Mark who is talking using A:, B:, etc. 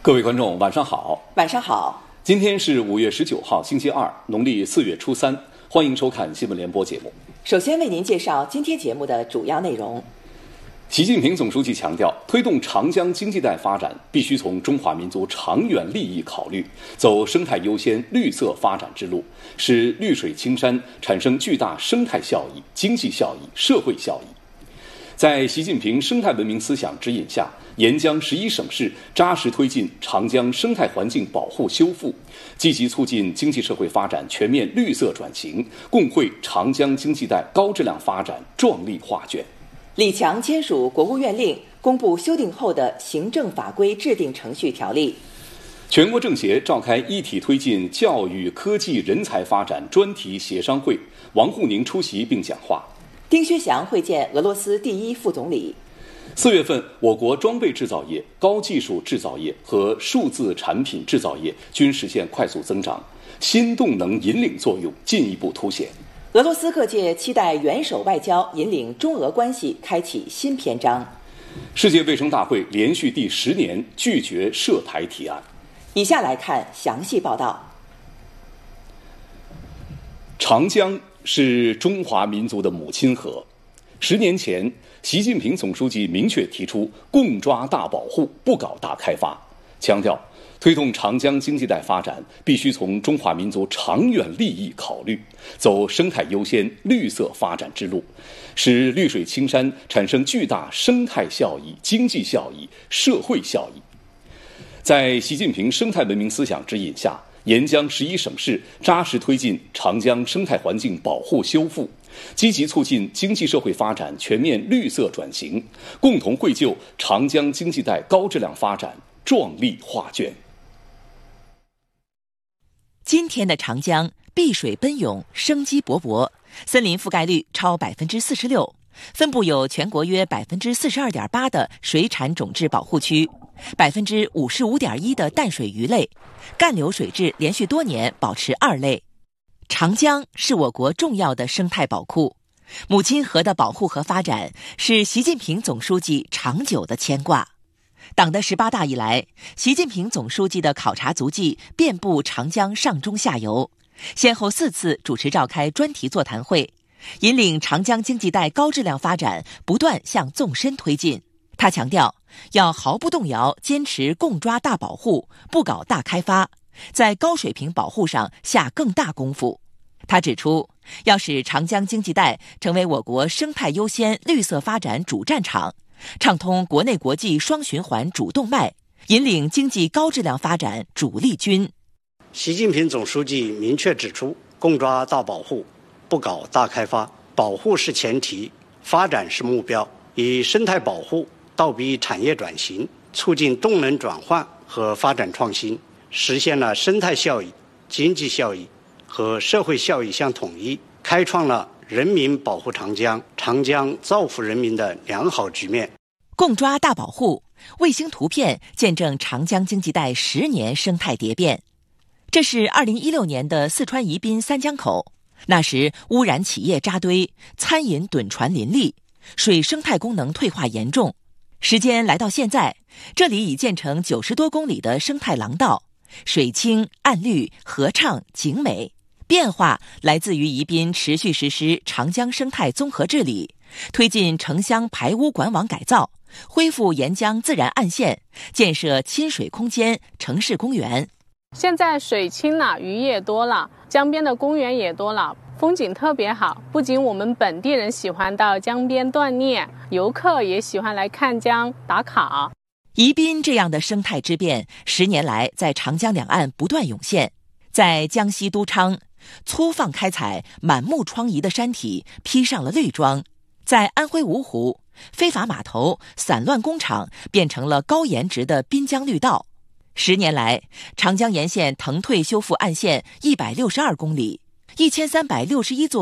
A: 各位观众，晚上好。
B: 晚上好。
A: 今天是5月19号，星期二，农历4月初3。欢迎收看新闻联播节目。
B: 首先为您介绍今天节目的主要内容。
A: 习近平总书记强调，推动长江经济带发展必须从中华民族长远利益考虑，走生态优先、绿色发展之路，使绿水青山产生巨大生态效益、经济效益、社会效益。在习近平生态文明思想指引下，沿江11省市扎实推进长江生态环境保护修复，积极促进经济社会发展全面绿色转型，共绘长江经济带高质量发展壮丽画卷。
B: 李强签署国务院令，公布修订后的行政法规制定程序条例。
A: 全国政协召开一体推进教育科技人才发展专题协商会，王沪宁出席并讲话。
B: 丁薛祥会见俄罗斯第一副总理。
A: 4月份，我国装备制造业、高技术制造业和数字产品制造业均实现快速增长，新动能引领作用进一步凸显。
B: 俄罗斯各界期待元首外交引领中俄关系开启新篇章。
A: 世界卫生大会连续第10年拒绝涉台提案。
B: 以下来看详细报道。
A: 长江是中华民族的母亲河。10年前，习近平总书记明确提出共抓大保护，不搞大开发，强调推动长江经济带发展必须从中华民族长远利益考虑，走生态优先、绿色发展之路，使绿水青山产生巨大生态效益、经济效益、社会效益。在习近平生态文明思想指引下，沿江11省市扎实推进长江生态环境保护修复，积极促进经济社会发展全面绿色转型，共同绘就长江经济带高质量发展壮丽画卷。
C: 今天的长江碧水奔涌，生机勃勃，森林覆盖率超46%，分布有全国约42.8%的水产种质保护区，55.1%的淡水鱼类，干流水质连续多年保持2类。长江是我国重要的生态宝库，母亲河的保护和发展是习近平总书记长久的牵挂。党的18大以来，习近平总书记的考察足迹遍布长江上中下游，先后4次主持召开专题座谈会，引领长江经济带高质量发展不断向纵深推进。他强调，要毫不动摇坚持共抓大保护，不搞大开发，在高水平保护上下更大功夫。他指出，要使长江经济带成为我国生态优先、绿色发展主战场，畅通国内国际双循环主动脉，引领经济高质量发展主力军。
D: 习近平总书记明确指出，共抓大保护，不搞大开发，保护是前提，发展是目标，以生态保护倒逼产业转型，促进动能转换和发展创新，实现了生态效益、经济效益和社会效益相统一，开创了人民保护长江、长江造福人民的良好局面。
C: 共抓大保护，卫星图片见证长江经济带10年生态蝶变。这是2016年的四川宜宾三江口，那时污染企业扎堆，餐饮趸船林立，水生态功能退化严重。时间来到现在，这里已建成90多公里的生态廊道，水清岸绿，河畅景美。变化来自于宜宾持续实施长江生态综合治理，推进城乡排污管网改造，恢复沿江自然岸线，建设亲水空间、城市公园。
E: 现在水清了，鱼也多了，江边的公园也多了，风景特别好。不仅我们本地人喜欢到江边锻炼，游客也喜欢来看江打卡。
C: 宜宾这样的生态之变10年来在长江两岸不断涌现。在江西都昌，粗放开采，满目疮痍的山体披上了绿装；在安徽芜湖，非法码头、散乱工厂变成了高颜值的滨江绿道。10年来，长江沿线腾退修复岸线162公里，1361座